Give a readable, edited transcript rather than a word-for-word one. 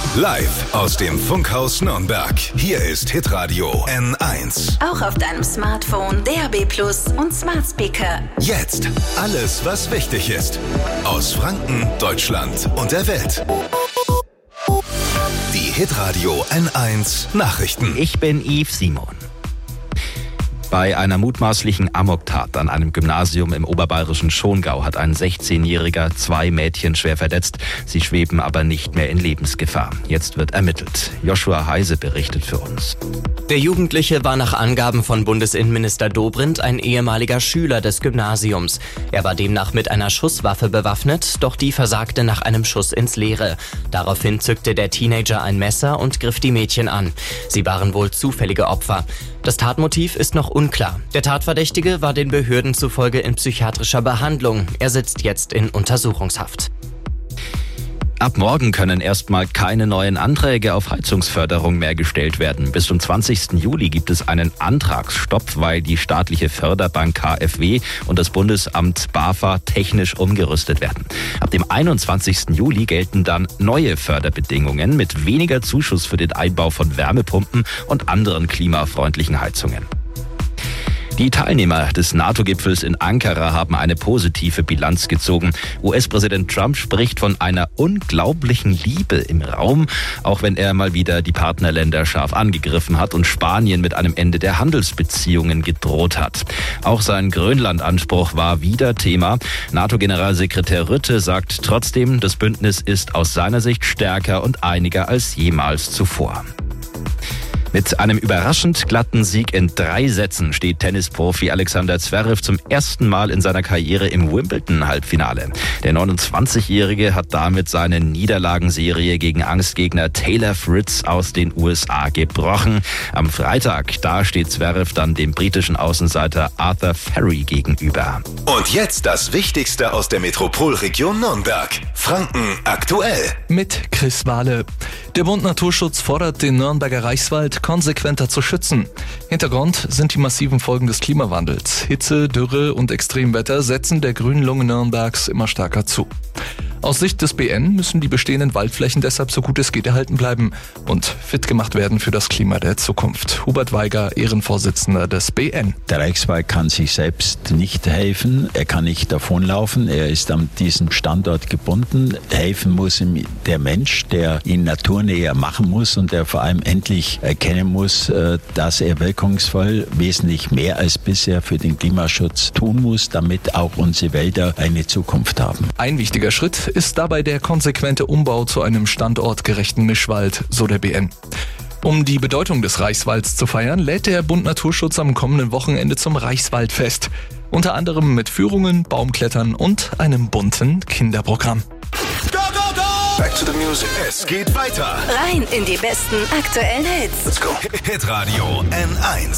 Live aus dem Funkhaus Nürnberg. Hier ist Hitradio N1. Auch auf deinem Smartphone, DAB+ und Smart Speaker. Jetzt alles, was wichtig ist. Aus Franken, Deutschland und der Welt. Die Hitradio N1 Nachrichten. Ich bin Yves Simon. Bei einer mutmaßlichen Amoktat an einem Gymnasium im oberbayerischen Schongau hat ein 16-Jähriger 2 Mädchen schwer verletzt. Sie schweben aber nicht mehr in Lebensgefahr. Jetzt wird ermittelt. Joshua Heise berichtet für uns. Der Jugendliche war nach Angaben von Bundesinnenminister Dobrindt ein ehemaliger Schüler des Gymnasiums. Er war demnach mit einer Schusswaffe bewaffnet, doch die versagte nach einem Schuss ins Leere. Daraufhin zückte der Teenager ein Messer und griff die Mädchen an. Sie waren wohl zufällige Opfer. Das Tatmotiv ist noch unklar. Der Tatverdächtige war den Behörden zufolge in psychiatrischer Behandlung. Er sitzt jetzt in Untersuchungshaft. Ab morgen können erstmal keine neuen Anträge auf Heizungsförderung mehr gestellt werden. Bis zum 20. Juli gibt es einen Antragsstopp, weil die staatliche Förderbank KfW und das Bundesamt BAFA technisch umgerüstet werden. Ab dem 21. Juli gelten dann neue Förderbedingungen mit weniger Zuschuss für den Einbau von Wärmepumpen und anderen klimafreundlichen Heizungen. Die Teilnehmer des NATO-Gipfels in Ankara haben eine positive Bilanz gezogen. US-Präsident Trump spricht von einer unglaublichen Liebe im Raum, auch wenn er mal wieder die Partnerländer scharf angegriffen hat und Spanien mit einem Ende der Handelsbeziehungen gedroht hat. Auch sein Grönland-Anspruch war wieder Thema. NATO-Generalsekretär Rutte sagt trotzdem, das Bündnis ist aus seiner Sicht stärker und einiger als jemals zuvor. Mit einem überraschend glatten Sieg in 3 Sätzen steht Tennisprofi Alexander Zverev zum ersten Mal in seiner Karriere im Wimbledon-Halbfinale. Der 29-Jährige hat damit seine Niederlagenserie gegen Angstgegner Taylor Fritz aus den USA gebrochen. Am Freitag, da steht Zverev dann dem britischen Außenseiter Arthur Ferry gegenüber. Und jetzt das Wichtigste aus der Metropolregion Nürnberg. Franken aktuell. Mit Chris Wahle. Der Bund Naturschutz fordert den Nürnberger Reichswald konsequenter zu schützen. Hintergrund sind die massiven Folgen des Klimawandels. Hitze, Dürre und Extremwetter setzen der grünen Lunge Nürnbergs immer stärker zu. Aus Sicht des BN müssen die bestehenden Waldflächen deshalb so gut es geht erhalten bleiben und fit gemacht werden für das Klima der Zukunft. Hubert Weiger, Ehrenvorsitzender des BN. Der Reichswald kann sich selbst nicht helfen, er kann nicht davonlaufen, er ist an diesem Standort gebunden. Helfen muss ihm der Mensch, der ihn naturnäher machen muss und der vor allem endlich erkennen muss, dass er wirkungsvoll wesentlich mehr als bisher für den Klimaschutz tun muss, damit auch unsere Wälder eine Zukunft haben. Ein wichtiger Schritt ist dabei der konsequente Umbau zu einem standortgerechten Mischwald, so der BN. Um die Bedeutung des Reichswalds zu feiern, lädt der Bund Naturschutz am kommenden Wochenende zum Reichswaldfest. Unter anderem mit Führungen, Baumklettern und einem bunten Kinderprogramm. Go, go, go! Back to the music. Es geht weiter. Rein in die besten aktuellen Hits. Let's go. Hitradio N1.